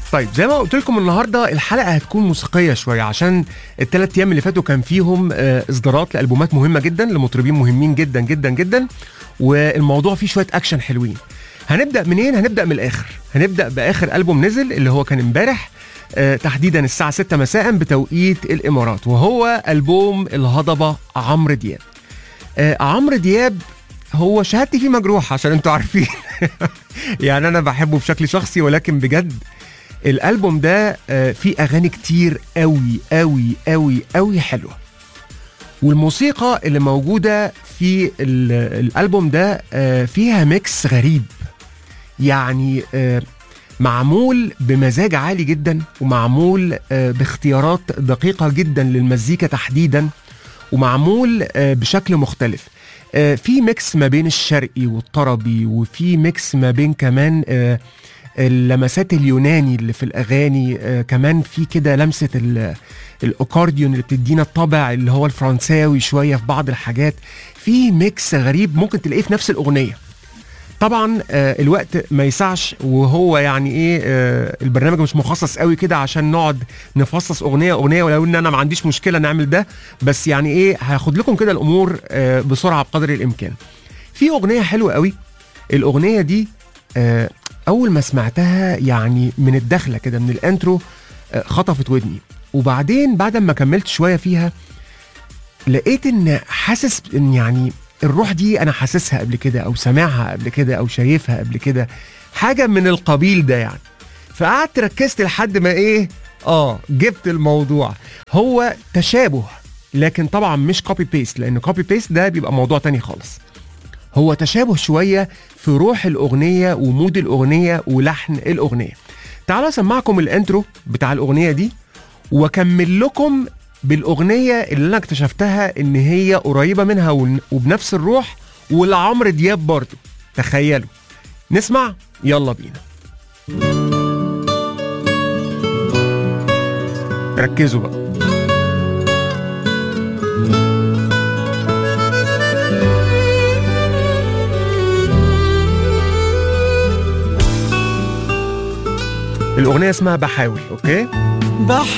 طيب زي ما قلت لكم النهارده الحلقه هتكون موسيقيه شويه، عشان الثلاث ايام اللي فاتوا كان فيهم اصدارات لالبومات مهمه جدا لمطربين مهمين جدا جدا جدا، والموضوع فيه شويه اكشن حلوين. هنبدا منين؟ هنبدا من الاخر، هنبدا باخر البوم نزل اللي هو كان امبارح تحديدا الساعه 6 مساء بتوقيت الامارات، وهو البوم الهضبه عمرو دياب. عمرو دياب هو شهادتي فيه مجروحه عشان انتوا عارفين يعني انا بحبه بشكل شخصي، ولكن بجد الالبوم ده فيه اغاني كتير قوي قوي قوي قوي حلوه، والموسيقى اللي موجوده في الالبوم ده فيها ميكس غريب، يعني معمول بمزاج عالي جدا، ومعمول باختيارات دقيقه جدا للمزيكا تحديدا، ومعمول بشكل مختلف. في ميكس ما بين الشرقي والطربي، وفي ميكس ما بين كمان اللمسات اليوناني اللي في الاغاني، كمان في كده لمسه الاكورديون اللي بتدينا الطابع اللي هو الفرنساوي شويه في بعض الحاجات. في ميكس غريب ممكن تلاقيه في نفس الاغنيه. طبعا الوقت ما يسعش، وهو يعني ايه البرنامج مش مخصص قوي كده عشان نقعد نفصص اغنيه اغنيه، ولو ان انا ما عنديش مشكله نعمل ده، بس يعني ايه هاخد لكم كده الامور بسرعه بقدر الامكان. في اغنيه حلوه قوي، الاغنيه دي اول ما سمعتها يعني من الدخله كده من الانترو خطفت ودني، وبعدين بعد ما كملت شويه فيها لقيت ان حاسس ان يعني الروح دي انا حاسسها قبل كده، او سامعها قبل كده، او شايفها قبل كده، حاجه من القبيل ده يعني. فقعدت ركزت لحد ما ايه جبت الموضوع. هو تشابه، لكن طبعا مش كوبي بيست، لان كوبي بيست ده بيبقى موضوع تاني خالص. هو تشابه شويه في روح الاغنيه ومود الاغنيه ولحن الاغنيه. تعالوا اسمعكم الانترو بتاع الاغنيه دي، واكمل لكم بالاغنيه اللي انا اكتشفتها ان هي قريبه منها وبنفس الروح، ولعمرو دياب برضو. تخيلوا. نسمع، يلا بينا. ركزوا بقى. الاغنيه اسمها بحاول. اوكي،